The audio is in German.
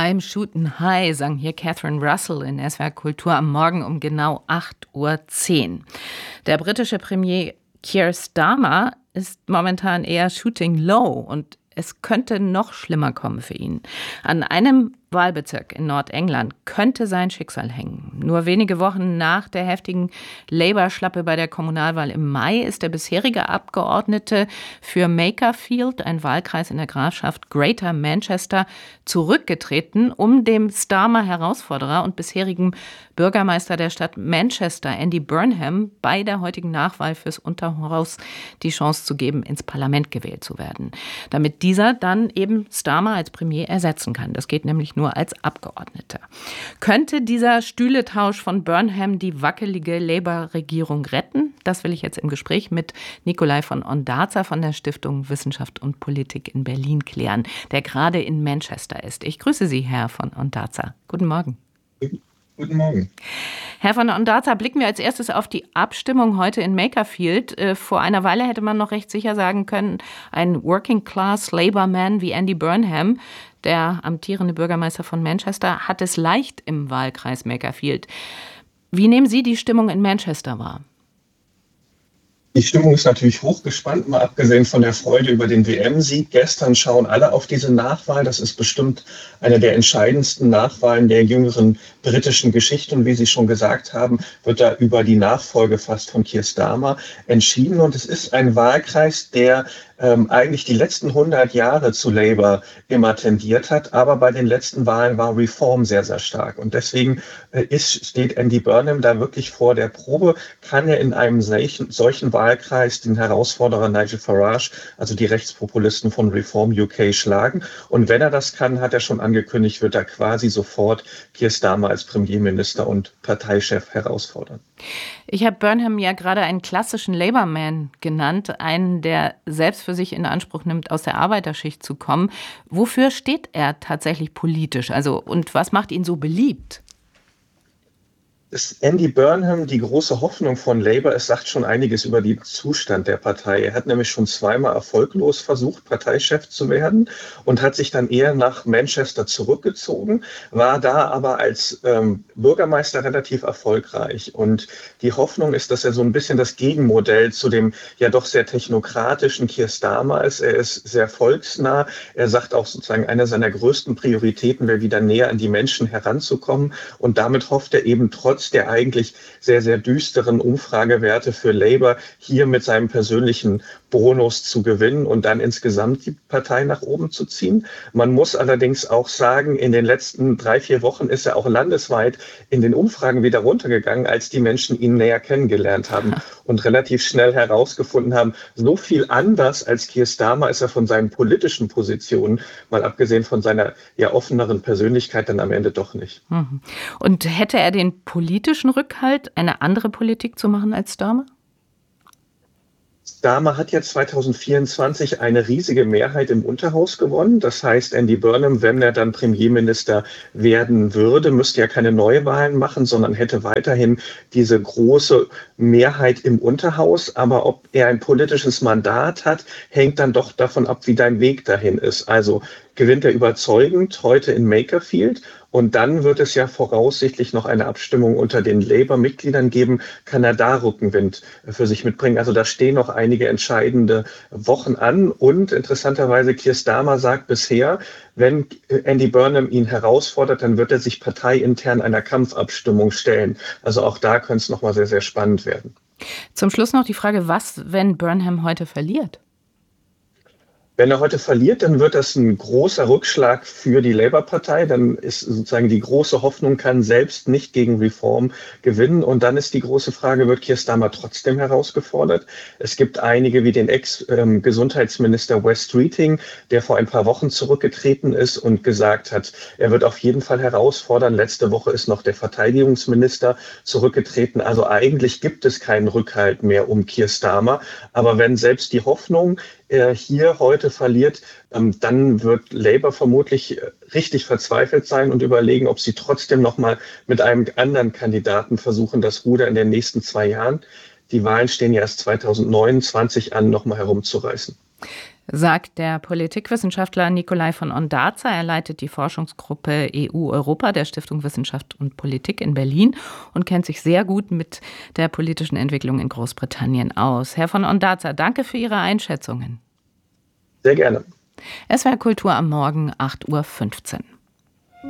I'm shootin' high, sang hier Catherine Russell in SWR Kultur am Morgen um genau 8:10 Uhr. Der britische Premier Keir Starmer ist momentan eher shooting low und es könnte noch schlimmer kommen für ihn. An einem Wahlbezirk in Nordengland könnte sein Schicksal hängen. Nur wenige Wochen nach der heftigen Labour-Schlappe bei der Kommunalwahl im Mai ist der bisherige Abgeordnete für Makerfield, ein Wahlkreis in der Grafschaft Greater Manchester, zurückgetreten, um dem Starmer-Herausforderer und bisherigen Bürgermeister der Stadt Manchester, Andy Burnham, bei der heutigen Nachwahl fürs Unterhaus die Chance zu geben, ins Parlament gewählt zu werden. Damit dieser dann eben Starmer als Premier ersetzen kann. Das geht nämlich nur als Abgeordneter. Könnte dieser Stühletausch von Burnham die wackelige Labour-Regierung retten? Das will ich jetzt im Gespräch mit Nikolai von Ondarza von der Stiftung Wissenschaft und Politik in Berlin klären, der gerade in Manchester ist. Ich grüße Sie, Herr von Ondarza. Guten Morgen. Guten Morgen. Herr von Ondarza, blicken wir als erstes auf die Abstimmung heute in Makerfield. Vor einer Weile hätte man noch recht sicher sagen können, ein Working-Class-Labour-Man wie Andy Burnham, der amtierende Bürgermeister von Manchester, hat es leicht im Wahlkreis Makerfield. Wie nehmen Sie die Stimmung in Manchester wahr? Die Stimmung ist natürlich hochgespannt, mal abgesehen von der Freude über den WM-Sieg. Gestern schauen alle auf diese Nachwahl. Das ist bestimmt eine der entscheidendsten Nachwahlen der jüngeren britischen Geschichte. Und wie Sie schon gesagt haben, wird da über die Nachfolge fast von Keir Starmer entschieden. Und es ist ein Wahlkreis, der eigentlich die letzten 100 Jahre zu Labour immer tendiert hat. Aber bei den letzten Wahlen war Reform sehr, sehr stark. Und deswegen steht Andy Burnham da wirklich vor der Probe. Kann er in einem solchen Wahlkreis den Herausforderer Nigel Farage, also die Rechtspopulisten von Reform UK, schlagen? Und wenn er das kann, hat er schon angekündigt, wird er quasi sofort Keir Starmer als Premierminister und Parteichef herausfordern. Ich habe Burnham ja gerade einen klassischen Labour-Man genannt, einen, der selbst für sich in Anspruch nimmt, aus der Arbeiterschicht zu kommen. Wofür steht er tatsächlich politisch? Und was macht ihn so beliebt? Ist Andy Burnham die große Hoffnung von Labour? Es sagt schon einiges über den Zustand der Partei. Er hat nämlich schon zweimal erfolglos versucht, Parteichef zu werden und hat sich dann eher nach Manchester zurückgezogen, war da aber als Bürgermeister relativ erfolgreich. Und die Hoffnung ist, dass er so ein bisschen das Gegenmodell zu dem ja doch sehr technokratischen Keir Starmer ist. Er ist sehr volksnah. Er sagt auch sozusagen, eine seiner größten Prioritäten wäre, wieder näher an die Menschen heranzukommen. Und damit hofft er eben trotz der eigentlich sehr, sehr düsteren Umfragewerte für Labour hier mit seinem persönlichen Bonus zu gewinnen und dann insgesamt die Partei nach oben zu ziehen. Man muss allerdings auch sagen, in den letzten 3-4 Wochen ist er auch landesweit in den Umfragen wieder runtergegangen, als die Menschen ihn näher kennengelernt haben und relativ schnell herausgefunden haben, so viel anders als Keir Starmer ist er von seinen politischen Positionen, mal abgesehen von seiner ja offeneren Persönlichkeit, dann am Ende doch nicht. Und hätte er den politischen Rückhalt, eine andere Politik zu machen als Starmer? Starmer hat ja 2024 eine riesige Mehrheit im Unterhaus gewonnen. Das heißt, Andy Burnham, wenn er dann Premierminister werden würde, müsste ja keine Neuwahlen machen, sondern hätte weiterhin diese große Mehrheit im Unterhaus. Aber ob er ein politisches Mandat hat, hängt dann doch davon ab, wie dein Weg dahin ist. Also gewinnt er überzeugend heute in Makerfield. Und dann wird es ja voraussichtlich noch eine Abstimmung unter den Labour-Mitgliedern geben. Kann er da Rückenwind für sich mitbringen? Also da stehen noch einige entscheidende Wochen an. Und interessanterweise, Keir Starmer sagt bisher, wenn Andy Burnham ihn herausfordert, dann wird er sich parteiintern einer Kampfabstimmung stellen. Also auch da könnte es nochmal sehr, sehr spannend werden. Zum Schluss noch die Frage, was, wenn Burnham heute verliert? Wenn er heute verliert, dann wird das ein großer Rückschlag für die Labour-Partei. Dann ist sozusagen die große Hoffnung, kann selbst nicht gegen Reform gewinnen. Und dann ist die große Frage, wird Keir Starmer trotzdem herausgefordert? Es gibt einige wie den Ex-Gesundheitsminister Wes Streeting, der vor ein paar Wochen zurückgetreten ist und gesagt hat, er wird auf jeden Fall herausfordern. Letzte Woche ist noch der Verteidigungsminister zurückgetreten. Also eigentlich gibt es keinen Rückhalt mehr um Keir Starmer. Aber wenn selbst die Hoffnung hier heute verliert, dann wird Labour vermutlich richtig verzweifelt sein und überlegen, ob sie trotzdem nochmal mit einem anderen Kandidaten versuchen, das Ruder in den nächsten 2 Jahren, die Wahlen stehen ja erst 2029 an, nochmal herumzureißen. sagt der Politikwissenschaftler Nikolai von Ondarza. Er leitet die Forschungsgruppe EU-Europa der Stiftung Wissenschaft und Politik in Berlin und kennt sich sehr gut mit der politischen Entwicklung in Großbritannien aus. Herr von Ondarza, danke für Ihre Einschätzungen. Sehr gerne. SWR Kultur am Morgen, 8:15 Uhr.